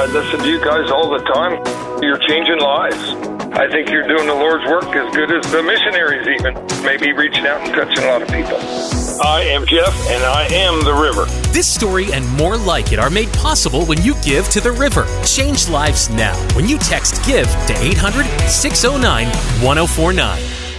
I listen to you guys all the time. You're changing lives. I think you're doing the Lord's work as good as the missionaries even. Maybe reaching out and touching a lot of people. I am Jeff, and I am the River. This story and more like it are made possible when you give to the River. Change lives now when you text GIVE to 800-609-1049.